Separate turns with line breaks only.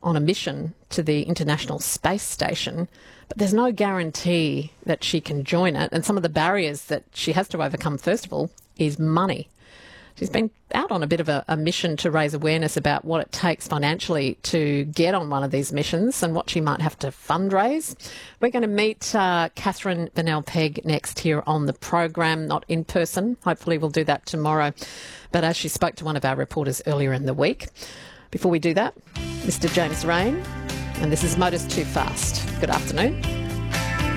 on a mission to the International Space Station, but there's no guarantee that she can join it. And some of the barriers that she has to overcome, first of all, is money. She's been out on a bit of a mission to raise awareness about what it takes financially to get on one of these missions and what she might have to fundraise. We're going to meet Catherine Bennell-Pegg next here on the program, not in person. Hopefully we'll do that tomorrow. But as she spoke to one of our reporters earlier in the week. Before we do that, Mr. James Rain, and this is Motors Too Fast. Good afternoon.